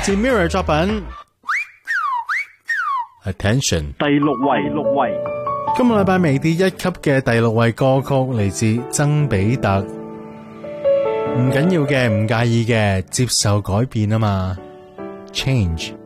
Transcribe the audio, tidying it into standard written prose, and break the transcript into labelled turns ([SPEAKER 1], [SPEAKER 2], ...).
[SPEAKER 1] 自 Mirror 作品 Attention。
[SPEAKER 2] 第六位，
[SPEAKER 1] 今個禮拜微跌一級嘅第6位歌曲嚟自曾比特。唔緊要嘅，唔介意嘅，接受改變啊嘛。Change。